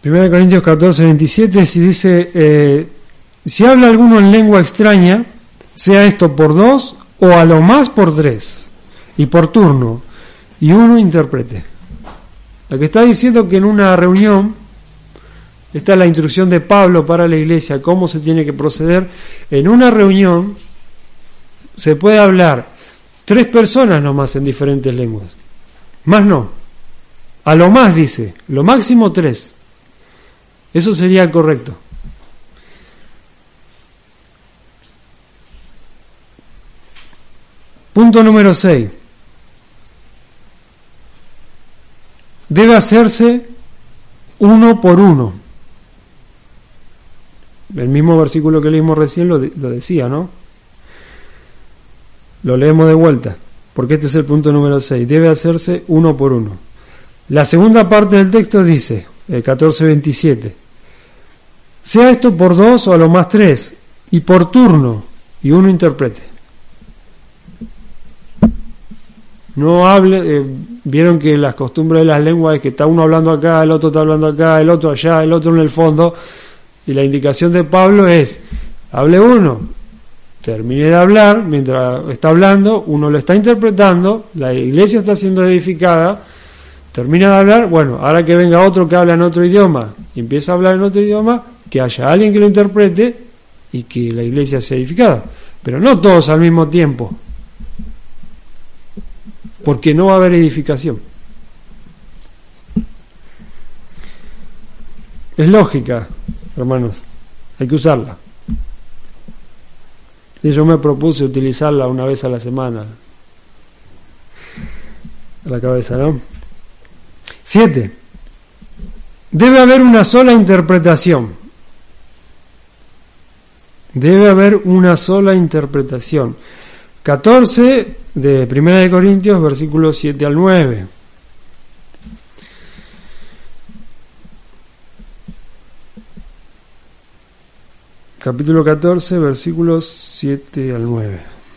1 Corintios 14, 27, si dice, si habla alguno en lengua extraña, sea esto por 2 o a lo más por 3, y por turno, y uno interprete. Lo que está diciendo que en una reunión, esta es la instrucción de Pablo para la iglesia, cómo se tiene que proceder. En una reunión se puede hablar 3 personas nomás en diferentes lenguas, más no. A lo más dice, lo máximo 3. Eso sería correcto. Punto número 6. Debe hacerse uno por uno. El mismo versículo que leímos recién lo decía, ¿no? Lo leemos de vuelta, porque este es el punto número 6. Debe hacerse uno por uno. La segunda parte del texto dice, el 14:27, sea esto por 2 o a lo más 3, y por turno, y uno interprete. No hable, vieron que las costumbres de las lenguas es que está uno hablando acá, el otro está hablando acá, el otro allá, el otro en el fondo, y la indicación de Pablo es, hable uno, termine de hablar, mientras está hablando, uno lo está interpretando, la iglesia está siendo edificada, termina de hablar, bueno, ahora que venga otro que habla en otro idioma, y empieza a hablar en otro idioma, que haya alguien que lo interprete y que la iglesia sea edificada, pero no todos al mismo tiempo, porque no va a haber edificación. Es lógica, hermanos, hay que usarla. Y yo me propuse utilizarla una vez a la semana. A la cabeza, ¿no? 7. Debe haber una sola interpretación. Debe haber una sola interpretación. 14 de 1 Corintios, versículos 7 al 9. Capítulo 14, versículos 7 al 9.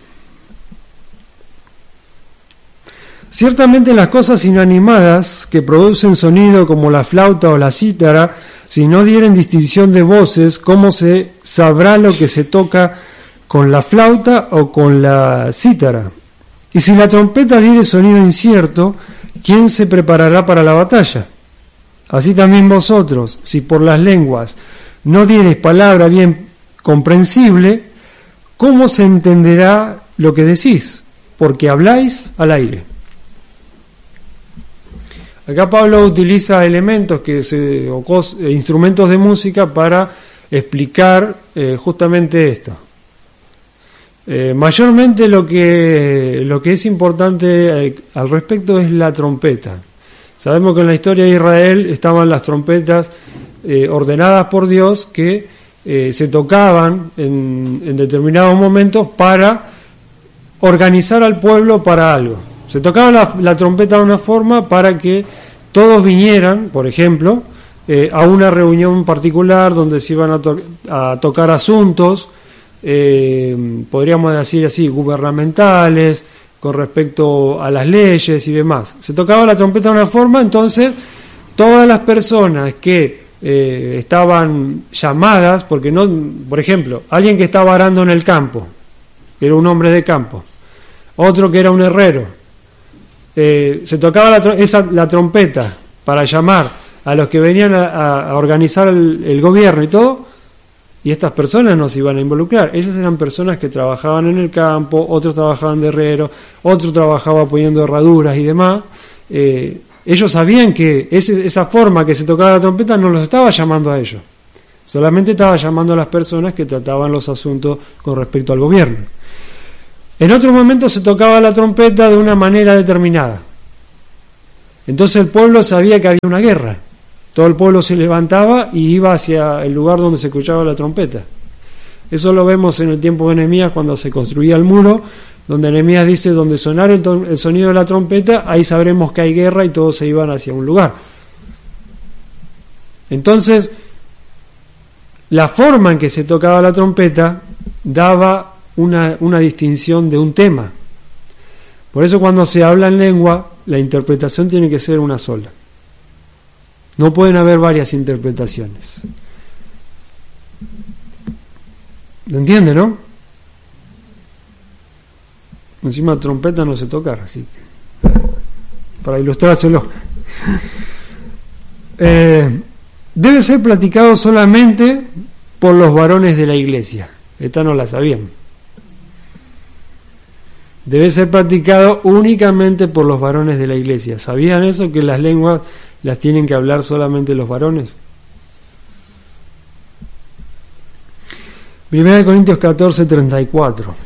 Ciertamente las cosas inanimadas que producen sonido como la flauta o la cítara, si no dieren distinción de voces, ¿cómo se sabrá lo que se toca con la flauta o con la cítara? Y si la trompeta diere sonido incierto, ¿quién se preparará para la batalla? Así también vosotros, si por las lenguas no diereis palabra bien comprensible, ¿cómo se entenderá lo que decís? Porque habláis al aire. Acá Pablo utiliza elementos instrumentos de música para explicar justamente esto. Mayormente lo que es importante al respecto es la trompeta. Sabemos que en la historia de Israel estaban las trompetas ordenadas por Dios que se tocaban en determinados momentos para organizar al pueblo para algo. Se tocaba la trompeta de una forma para que todos vinieran, por ejemplo, a una reunión particular donde se iban a tocar asuntos, podríamos decir así, gubernamentales, con respecto a las leyes y demás. Se tocaba la trompeta de una forma, entonces todas las personas que estaban llamadas, porque no, por ejemplo, alguien que estaba arando en el campo, que era un hombre de campo, otro que era un herrero, se tocaba la trompeta para llamar a los que venían a organizar el gobierno y todo, y estas personas no se iban a involucrar. Ellas eran personas que trabajaban en el campo, otros trabajaban de herrero, otro trabajaba poniendo herraduras y demás. Ellos sabían que esa forma que se tocaba la trompeta no los estaba llamando a ellos, solamente estaba llamando a las personas que trataban los asuntos con respecto al gobierno. En otro momento se tocaba la trompeta de una manera determinada. Entonces el pueblo sabía que había una guerra. Todo el pueblo se levantaba y iba hacia el lugar donde se escuchaba la trompeta. Eso lo vemos en el tiempo de Nehemías cuando se construía el muro, donde Nehemías dice, donde sonara el sonido de la trompeta, ahí sabremos que hay guerra, y todos se iban hacia un lugar. Entonces, la forma en que se tocaba la trompeta daba una distinción de un tema. Por eso cuando se habla en lengua, la interpretación tiene que ser una sola. No pueden haber varias interpretaciones. ¿Lo entiende, no? Encima trompeta no sé tocar, así que para ilustrárselo. Debe ser practicado solamente por los varones de la iglesia. Esta no la sabían. Debe ser practicado únicamente por los varones de la iglesia. ¿Sabían eso? Que las lenguas las tienen que hablar solamente los varones. 1 Corintios 14:34.